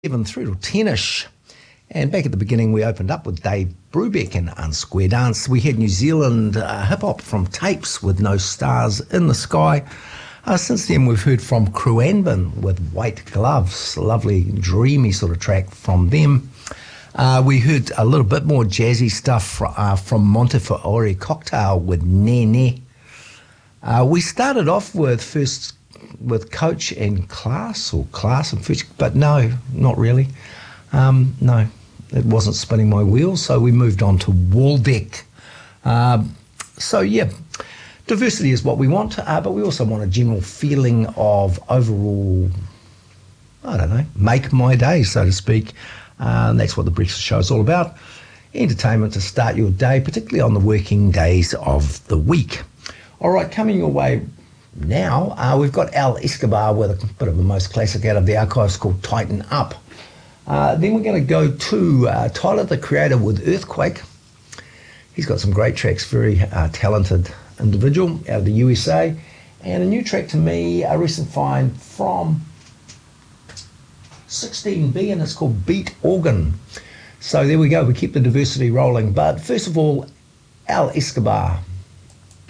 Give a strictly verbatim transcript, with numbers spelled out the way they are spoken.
Seven through to ten-ish. And back at the beginning, we opened up with Dave Brubeck and Unsquare Dance. We had New Zealand uh, hip-hop from Tapes with No Stars in the Sky. Uh, since then, we've heard from Cruanbin with White Gloves, a lovely, dreamy sort of track from them. Uh, we heard a little bit more jazzy stuff fr- uh, from Montefiore Cocktail with Nene. Uh, we started off with first with Coach and Class, or Class and First, but no, not really. Um, no, it wasn't spinning my wheels, so we moved on to Waldeck. Um, so yeah, diversity is what we want, uh, but we also want a general feeling of overall, I don't know, make my day, so to speak. Uh, and that's what the Breakfast Show is all about. Entertainment to start your day, particularly on the working days of the week. All right, coming your way now, uh, we've got Al Escobar with a bit of the most classic out of the archives called Tighten Up. Uh, then we're going to go to uh, Tyler, the Creator, with Earthquake. He's got some great tracks, very uh, talented individual out of the U S A. And a new track to me, a recent find from sixteen B, and it's called Beat Organ. So there we go, we keep the diversity rolling. But first of all, Al Escobar.